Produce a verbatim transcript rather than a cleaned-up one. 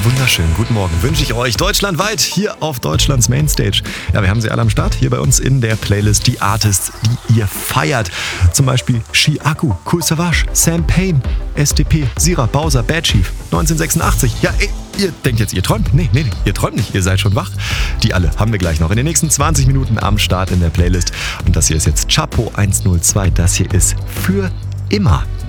wunderschönen guten Morgen wünsche ich euch deutschlandweit hier auf Deutschlands Mainstage. Ja, wir haben sie alle am Start hier bei uns in der Playlist, die Artists, die ihr feiert. Zum Beispiel Shi Aku, Kool Savas, Sam Payne, S T P, Sira, Bowser, Bad Chief, neunzehnhundertsechsundachtzig. Ja, ey, ihr denkt jetzt, ihr träumt? Nee, nee, nee, ihr träumt nicht, ihr seid schon wach. Die alle haben wir gleich noch in den nächsten zwanzig Minuten am Start in der Playlist. Und das hier ist jetzt Chapo hundertzwei, das hier ist für immer.